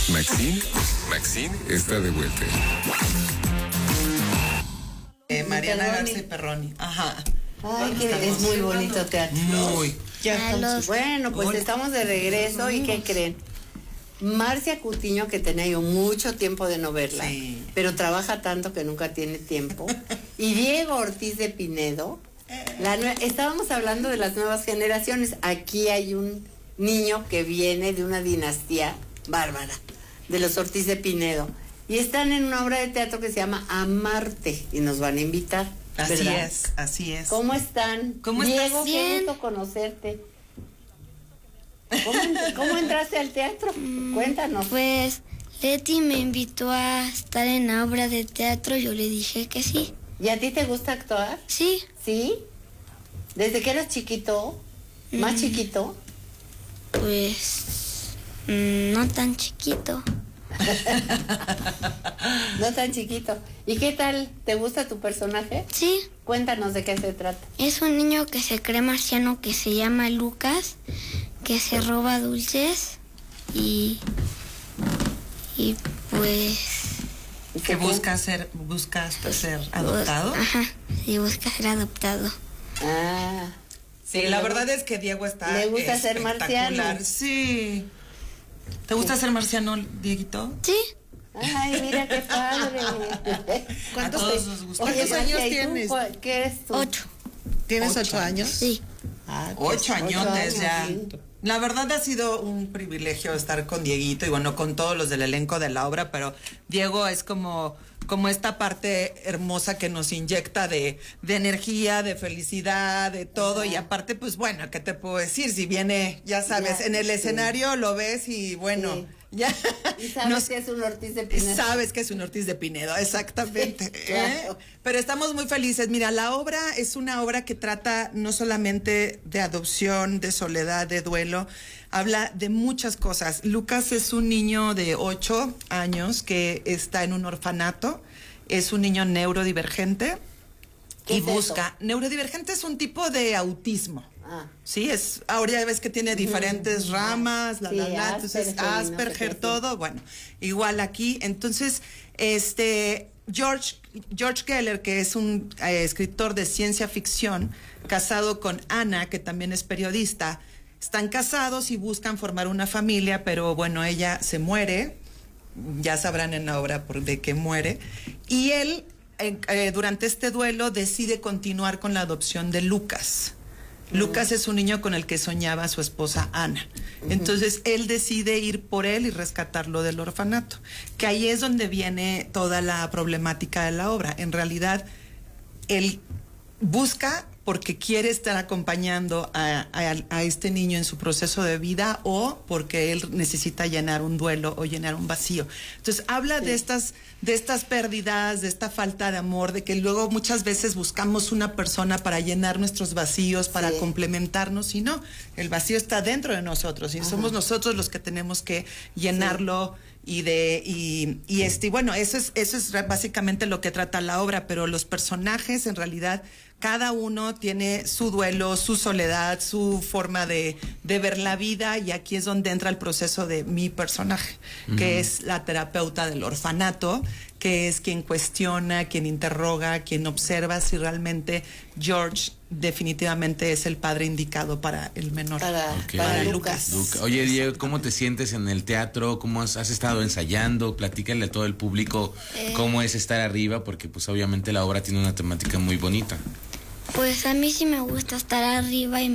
Maxine está de vuelta. Mariana Garza Perroni. Ajá. Ay, que es muy bonito teatro. Muy. Ya estamos. Bueno, pues estamos de regreso y ¿qué creen? Marcia Cutiño, que tenía yo mucho tiempo de no verla, Sí. pero trabaja tanto que nunca tiene tiempo. Y Diego Ortiz de Pinedo. Estábamos hablando de las nuevas generaciones. Aquí hay un niño que viene de una dinastía bárbara, de los Ortiz de Pinedo. Y están en una obra de teatro que se llama Amarte y nos van a invitar. Así ¿verdad? es, así es. ¿Cómo están? ¿Cómo Diego, estás? qué Bien. gusto conocerte. ¿Cómo entraste al teatro? Cuéntanos. Pues Leti me invitó a estar en la obra de teatro, yo le dije que sí. ¿Y a ti te gusta actuar? Sí, ¿Sí? ¿Desde que eras chiquito? ¿Más chiquito? pues no tan chiquito. No tan chiquito. ¿Y qué tal? ¿Te gusta tu personaje? Sí, Cuéntanos de qué se trata. es un niño que se cree marciano que se llama Lucas, que se roba dulces y pues... Que busca ser adoptado. Ajá, y busca ser adoptado. Ah. Sí, la verdad es que Diego está Le gusta ser espectacular. marciano. Sí. ¿Te gusta ser marciano, Dieguito? Sí, Ay, mira qué padre. A todos nos gusta. Oye, ¿Cuántos Marcia, años ¿y tú tienes? ¿Qué eres tú? 8. ¿Tienes 8 8 años? Sí. Ah, 8 añotes ya. sí. La verdad ha sido un privilegio estar con Dieguito y bueno, con todos los del elenco de la obra, pero Diego es como esta parte hermosa que nos inyecta de energía, de felicidad, de todo. Ajá. Y aparte, pues bueno, ¿qué te puedo decir? Si viene, ya sabes, Ya, en el sí. escenario lo ves y bueno, Sí. ya. ¿Y sabes que es un Ortiz de Pinedo? Sabes que es un Ortiz de Pinedo, exactamente. Sí, claro. Pero estamos muy felices. Mira, la obra es una obra que trata no solamente de adopción, de soledad, de duelo, habla de muchas cosas. Lucas es un niño de 8 años que está en un orfanato, es un niño neurodivergente ¿Qué y es busca. Neurodivergente es un tipo de autismo. Ah. Sí, ahora ya ves que tiene diferentes ramas, Sí, entonces Asperger y no sé Asperger, qué, sí. todo, bueno, igual aquí. Entonces, George Keller, que es un escritor de ciencia ficción, casado con Ana, que también es periodista, están casados y buscan formar una familia, pero bueno, ella se muere, ya sabrán en la obra de qué muere, y él, durante este duelo, decide continuar con la adopción de Lucas. Lucas es un niño con el que soñaba su esposa Ana. Entonces él decide ir por él y rescatarlo del orfanato. Que ahí es donde viene toda la problemática de la obra. En realidad, él busca porque quiere estar acompañando a este niño en su proceso de vida o porque él necesita llenar un duelo o llenar un vacío. Entonces habla de estas pérdidas, de esta falta de amor, de que luego muchas veces buscamos una persona para llenar nuestros vacíos, para complementarnos, y no, el vacío está dentro de nosotros y somos nosotros los que tenemos que llenarlo. Y bueno, eso es básicamente lo que trata la obra, pero los personajes en realidad cada uno tiene su duelo, su soledad, su forma de ver la vida, y aquí es donde entra el proceso de mi personaje, que es la terapeuta del orfanato, que es quien cuestiona, quien interroga, quien observa si realmente George definitivamente es el padre indicado para el menor, para Lucas. Oye, Diego, ¿cómo te sientes en el teatro? ¿Cómo has estado ensayando? Platícale a todo el público cómo es estar arriba, porque pues obviamente la obra tiene una temática muy bonita. Pues a mí sí me gusta estar arriba y